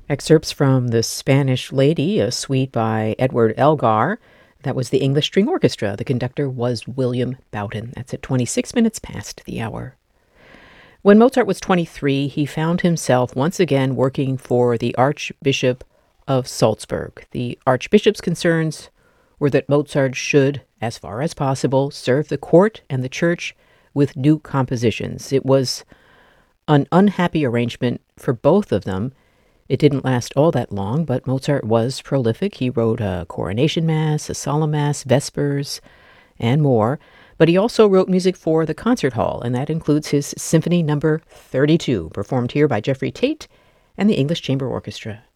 Excerpts from The Spanish Lady, a suite by Edward Elgar. That was the English String Orchestra. The conductor was William Bowden. That's at 26 minutes past the hour. When Mozart was 23, he found himself once again working for the Archbishop of Salzburg. The Archbishop's concerns were that Mozart should, as far as possible, serve the court and the church with new compositions. It was an unhappy arrangement for both of them. It didn't last all that long, but Mozart was prolific. He wrote a coronation mass, a solemn mass, vespers, and more. But he also wrote music for the concert hall, and that includes his Symphony No. 32, performed here by Jeffrey Tate and the English Chamber Orchestra.